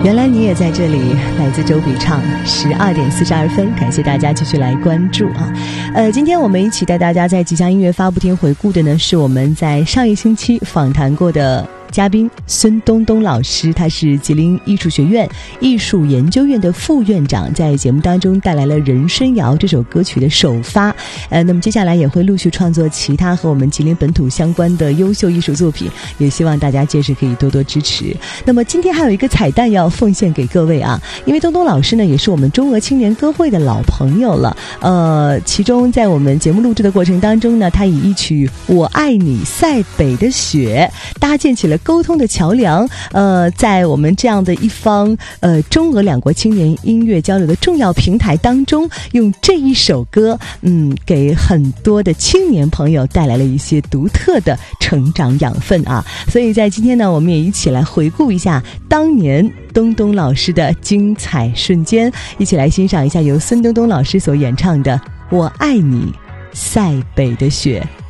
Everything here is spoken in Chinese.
原来你也在这里，来自周笔畅，12点42分，感谢大家继续来关注啊。今天我们一起带大家在即将音乐发布天回顾的呢，是我们在上一星期访谈过的嘉宾孙东东老师，他是吉林艺术学院艺术研究院的副院长，在节目当中带来了《人参谣》这首歌曲的首发。那么接下来也会陆续创作其他和我们吉林本土相关的优秀艺术作品，也希望大家届时可以多多支持。那么今天还有一个彩蛋要奉献给各位啊，因为东东老师呢也是我们中俄青年歌会的老朋友了。其中在我们节目录制的过程当中呢，他以一曲《我爱你塞北的雪》搭建起了沟通的桥梁，在我们这样的一方中俄两国青年音乐交流的重要平台当中，用这一首歌给很多的青年朋友带来了一些独特的成长养分啊。所以在今天呢，我们也一起来回顾一下当年东东老师的精彩瞬间，一起来欣赏一下由孙东东老师所演唱的《我爱你塞北的雪》。